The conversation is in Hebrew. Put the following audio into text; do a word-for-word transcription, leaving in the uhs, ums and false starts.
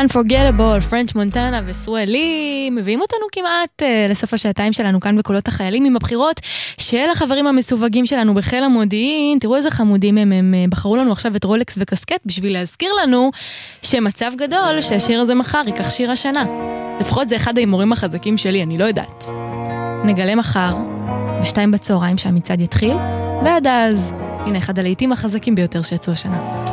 Unforgettable, פרנץ' מונטנה וסואלי, מביאים אותנו כמעט uh, לסוף השעתיים שלנו כאן בקולות החיילים עם הבחירות של החברים המסווגים שלנו בחיל המודיעין. תראו איזה חמודים הם, הם בחרו לנו עכשיו את רולקס וקסקט בשביל להזכיר לנו שמצב גדול שהשיר הזה מחר ייקח שיר השנה. לפחות זה אחד האימורים החזקים שלי, אני לא יודעת. נגלה מחר, בשתיים בצהריים שהמצעד יתחיל, ועד אז, הנה אחד הלעיתים החזקים ביותר שיצאו השנה.